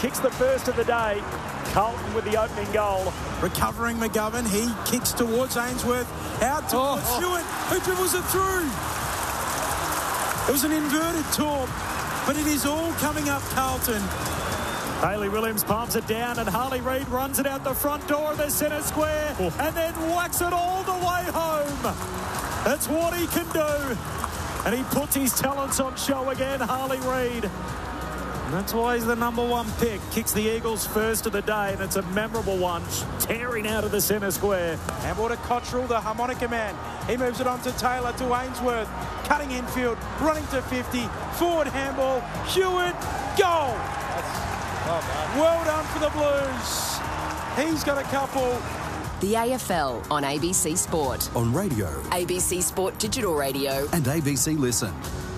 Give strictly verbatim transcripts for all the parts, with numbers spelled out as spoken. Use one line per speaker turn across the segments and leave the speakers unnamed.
kicks the first of the day. Carlton with the opening goal.
Recovering McGovern. He kicks towards Ainsworth. Out towards oh. Stewart, who dribbles it through. It was an inverted torp, but it is all coming up Carlton.
Hayley Williams palms it down and Harley Reid runs it out the front door of the centre square oh. and then whacks it all the way home. That's what he can do. And he puts his talents on show again, Harley Reid. And that's why he's the number one pick. Kicks the Eagles first of the day, and it's a memorable one, tearing out of the centre square.
Handball to Cottrell, the harmonica man. He moves it on to Taylor, to Ainsworth. Cutting infield, running to fifty. Forward handball, Hewitt, goal! Oh, well done for the Blues. He's got a couple.
The A F L on A B C Sport.
On radio.
A B C Sport Digital Radio.
And A B C Listen.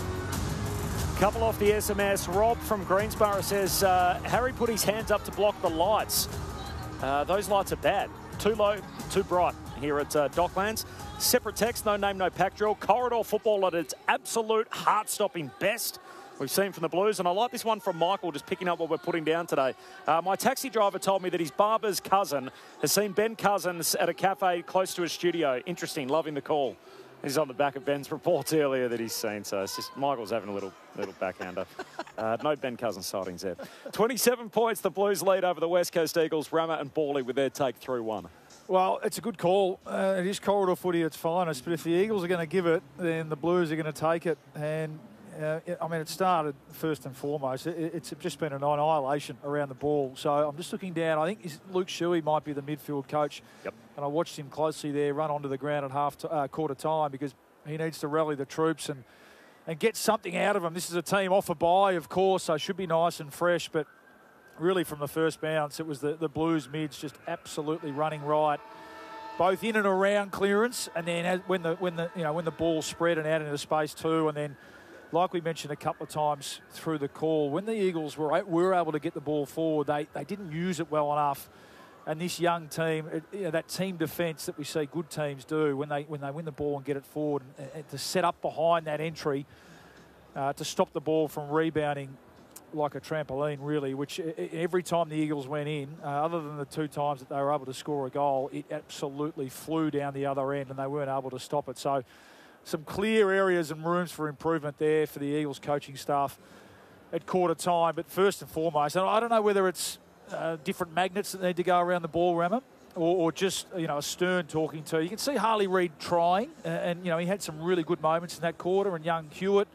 Couple off the S M S. Rob from Greensboro says, uh, Harry put his hands up to block the lights. Uh, those lights are bad. Too low, too bright here at uh, Docklands. Separate text, no name, no pack drill. Corridor football at its absolute heart-stopping best. We've seen from the Blues, and I like this one from Michael, just picking up what we're putting down today. Uh, my taxi driver told me that his barber's cousin has seen Ben Cousins at a cafe close to his studio. Interesting, loving the call. He's on the back of Ben's reports earlier that he's seen, so it's just Michael's having a little little backhander. Uh, no Ben Cousins sightings there. twenty-seven points, the Blues lead over the West Coast Eagles. Rammer and Bawley with their take through one.
Well, it's a good call. Uh, it is corridor footy at its finest, but if the Eagles are going to give it, then the Blues are going to take it. And Uh, I mean, it started first and foremost. It, it's just been an annihilation around the ball. So I'm just looking down. I think Luke Shuey might be the midfield coach.
Yep.
And I watched him closely there run onto the ground at half t- uh, quarter time because he needs to rally the troops and, and get something out of them. This is a team off a bye, of course, so it should be nice and fresh. But really from the first bounce, it was the, the Blues mids just absolutely running right, both in and around clearance, and then as, when the when the you know when the ball spread and out into space too, and then. Like we mentioned a couple of times through the call, when the Eagles were were able to get the ball forward, they, they didn't use it well enough. And this young team, it, you know, that team defence that we see good teams do when they when they win the ball and get it forward, and, and to set up behind that entry, uh, to stop the ball from rebounding like a trampoline, really, which every time the Eagles went in, uh, other than the two times that they were able to score a goal, it absolutely flew down the other end and they weren't able to stop it. So some clear areas and rooms for improvement there for the Eagles coaching staff at quarter time. But first and foremost, and I don't know whether it's uh, different magnets that need to go around the ball, Rammer, or, or just, you know, a Stern talking to. You can see Harley Reid trying, uh, and, you know, he had some really good moments in that quarter, and young Hewitt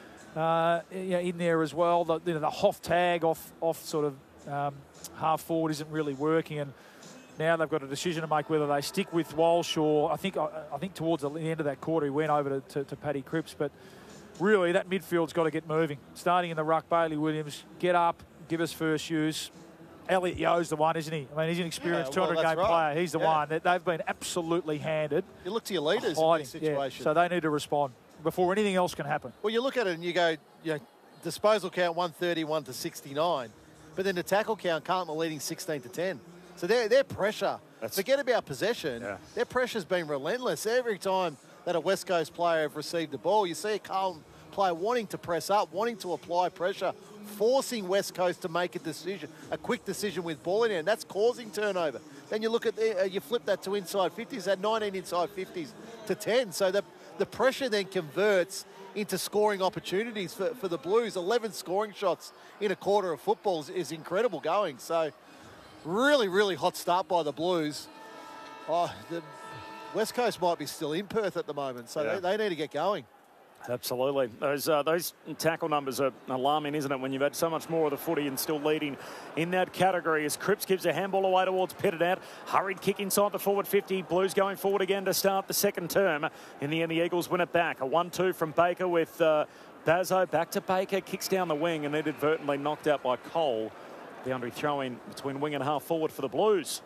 uh, you know, in there as well. The, you know, the Hoff tag off, off sort of um, half forward isn't really working, and now they've got a decision to make whether they stick with Walsh or I think I, I think towards the end of that quarter he went over to, to, to Paddy Cripps. But really that midfield's got to get moving. Starting in the ruck, Bailey Williams, get up, give us first use. Elliot Yeo's the one, isn't he? I mean, he's an experienced
yeah, well,
two hundred game
right.
player. He's the
yeah.
one. They've been absolutely handed.
You look to your leaders in this situation.
Yeah. So they need to respond before anything else can happen.
Well, you look at it and you go, you know, disposal count one thirty-one to sixty-nine, but then the tackle count, Carlton leading sixteen to ten. So their their pressure, That's, forget about possession,
yeah.
their pressure's been relentless. Every time that a West Coast player have received the ball, you see a Carlton player wanting to press up, wanting to apply pressure, forcing West Coast to make a decision, a quick decision with ball in hand. That's causing turnover. Then you look at, the, uh, you flip that to inside fifties, that nineteen inside fifties to ten. So the, the pressure then converts into scoring opportunities for, for the Blues. eleven scoring shots in a quarter of football is, is incredible going. So really, really hot start by the Blues. Oh, the West Coast might be still in Perth at the moment, so
yeah.
they, they need to get going.
Absolutely. Those uh, those tackle numbers are alarming, isn't it, when you've had so much more of the footy and still leading in that category as Cripps gives a handball away towards Pettit. Hurried kick inside the forward fifty. Blues going forward again to start the second term. In the end, the Eagles win it back. A one two from Baker with uh, Bazzo back to Baker. Kicks down the wing and inadvertently knocked out by Cole. Boundary throwing between wing and half forward for the Blues.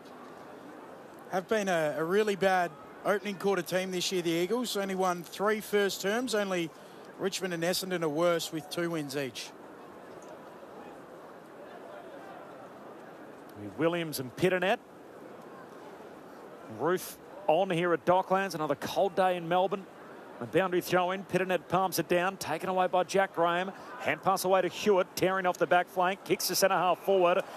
Have been a, a really bad opening quarter team this year, the Eagles. Only won three first terms. Only Richmond and Essendon are worse with two wins each.
Williams and Pitternet. Roof on here at Docklands. Another cold day in Melbourne. A boundary throw in. Pitternet palms it down. Taken away by Jack Graham. Hand pass away to Hewitt. Tearing off the back flank. Kicks to centre half forward.